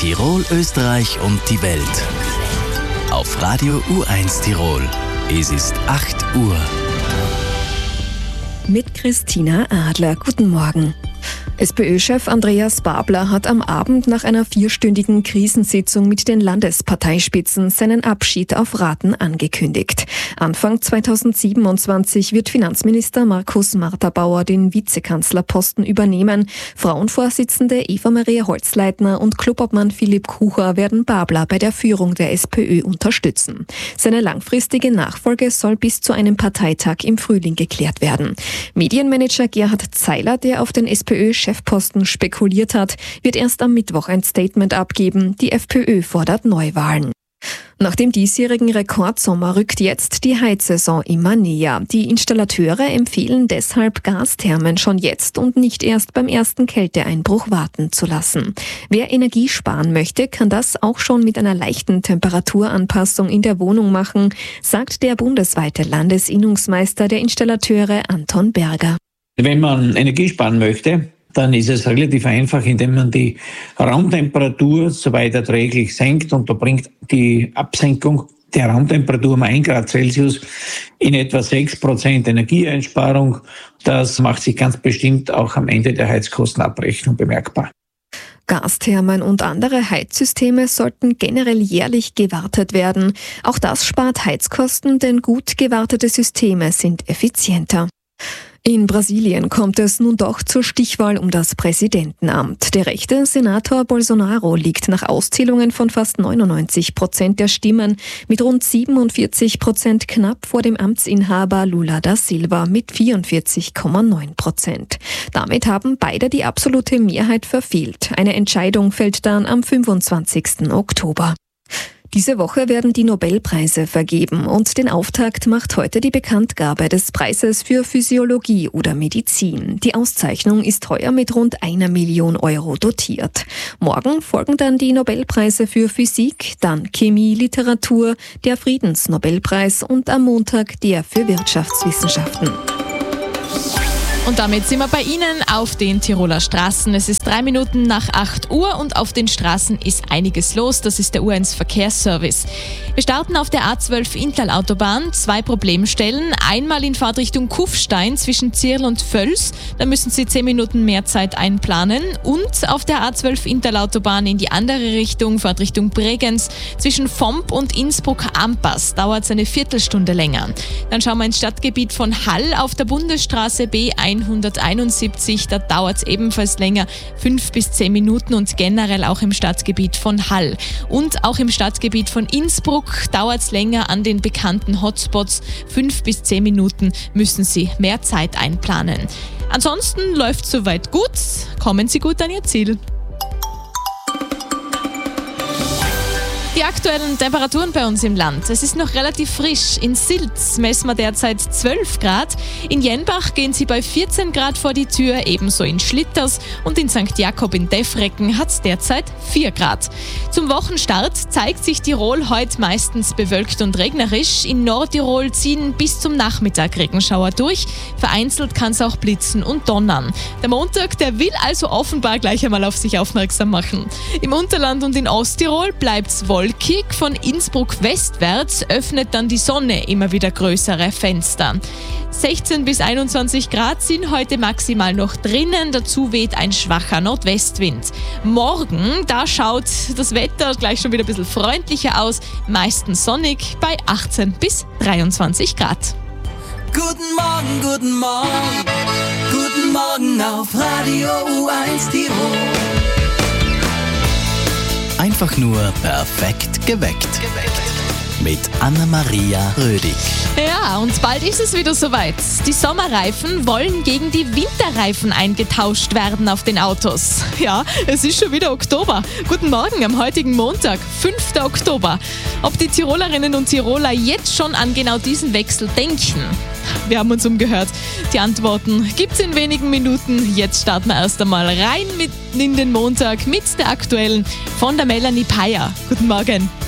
Tirol, Österreich und die Welt. Auf Radio U1 Tirol. Es ist 8 Uhr. Mit Christina Adler. Guten Morgen. SPÖ-Chef Andreas Babler hat am Abend nach einer 4-stündigen Krisensitzung mit den Landesparteispitzen seinen Abschied auf Raten angekündigt. Anfang 2027 wird Finanzminister Markus Martha-Bauer den Vizekanzlerposten übernehmen. Frauenvorsitzende Eva-Maria Holzleitner und Clubobmann Philipp Kucher werden Babler bei der Führung der SPÖ unterstützen. Seine langfristige Nachfolge soll bis zu einem Parteitag im Frühling geklärt werden. Medienmanager Gerhard Zeiler, der auf den SPÖ-Chefposten spekuliert hat, wird erst am Mittwoch ein Statement abgeben. Die FPÖ fordert Neuwahlen. Nach dem diesjährigen Rekordsommer rückt jetzt die Heizsaison immer näher. Die Installateure empfehlen deshalb, Gasthermen schon jetzt und nicht erst beim ersten Kälteeinbruch warten zu lassen. Wer Energie sparen möchte, kann das auch schon mit einer leichten Temperaturanpassung in der Wohnung machen, sagt der bundesweite Landesinnungsmeister der Installateure Anton Berger. Wenn man Energie sparen möchte, dann ist es relativ einfach, indem man die Raumtemperatur soweit erträglich senkt, und da bringt die Absenkung der Raumtemperatur um 1 Grad Celsius in etwa 6% Energieeinsparung. Das macht sich ganz bestimmt auch am Ende der Heizkostenabrechnung bemerkbar. Gasthermen und andere Heizsysteme sollten generell jährlich gewartet werden. Auch das spart Heizkosten, denn gut gewartete Systeme sind effizienter. In Brasilien kommt es nun doch zur Stichwahl um das Präsidentenamt. Der rechte Senator Bolsonaro liegt nach Auszählungen von fast 99% der Stimmen mit rund 47% knapp vor dem Amtsinhaber Lula da Silva mit 44,9%. Damit haben beide die absolute Mehrheit verfehlt. Eine Entscheidung fällt dann am 25. Oktober. Diese Woche werden die Nobelpreise vergeben und den Auftakt macht heute die Bekanntgabe des Preises für Physiologie oder Medizin. Die Auszeichnung ist heuer mit rund 1 Million Euro dotiert. Morgen folgen dann die Nobelpreise für Physik, dann Chemie, Literatur, der Friedensnobelpreis und am Montag der für Wirtschaftswissenschaften. Und damit sind wir bei Ihnen auf den Tiroler Straßen. Es ist 3 Minuten nach 8 Uhr und auf den Straßen ist einiges los. Das ist der U1 Verkehrsservice. Wir starten auf der A12 Inntal-Autobahn. 2 Problemstellen. Einmal in Fahrtrichtung Kufstein zwischen Zirl und Völs. Da müssen Sie 10 Minuten mehr Zeit einplanen. Und auf der A12 Inntal-Autobahn in die andere Richtung, Fahrtrichtung Bregenz, zwischen Vomp und Innsbruck-Ampas dauert es eine Viertelstunde länger. Dann schauen wir ins Stadtgebiet von Hall auf der Bundesstraße B171, da dauert es ebenfalls länger, 5 bis 10 Minuten, und generell auch im Stadtgebiet von Hall. Und auch im Stadtgebiet von Innsbruck dauert es länger an den bekannten Hotspots. 5 bis 10 Minuten müssen Sie mehr Zeit einplanen. Ansonsten läuft es soweit gut. Kommen Sie gut an Ihr Ziel. Die aktuellen Temperaturen bei uns im Land. Es ist noch relativ frisch. In Silz messen wir derzeit 12 Grad. In Jenbach gehen sie bei 14 Grad vor die Tür, ebenso in Schlitters, und in St. Jakob in Deffrecken hat es derzeit 4 Grad. Zum Wochenstart zeigt sich Tirol heute meistens bewölkt und regnerisch. In Nordtirol ziehen bis zum Nachmittag Regenschauer durch. Vereinzelt kann es auch blitzen und donnern. Der Montag, der will also offenbar gleich einmal auf sich aufmerksam machen. Im Unterland und in Osttirol bleibt es wolkig. Von Innsbruck westwärts öffnet dann die Sonne immer wieder größere Fenster. 16 bis 21 Grad sind heute maximal noch drinnen. Dazu weht ein schwacher Nordwestwind. Morgen, da schaut das Wetter gleich schon wieder ein bisschen freundlicher aus. Meistens sonnig bei 18 bis 23 Grad. Guten Morgen, guten Morgen. Guten Morgen auf Radio U1 Tirol. Einfach nur perfekt geweckt. Mit Anna-Maria Rödig. Ja, und bald ist es wieder soweit. Die Sommerreifen wollen gegen die Winterreifen eingetauscht werden auf den Autos. Ja, es ist schon wieder Oktober. Guten Morgen am heutigen Montag, 5. Oktober. Ob die Tirolerinnen und Tiroler jetzt schon an genau diesen Wechsel denken? Wir haben uns umgehört. Die Antworten gibt's in wenigen Minuten. Jetzt starten wir erst einmal rein in den Montag mit der aktuellen von der Melanie Peyer. Guten Morgen.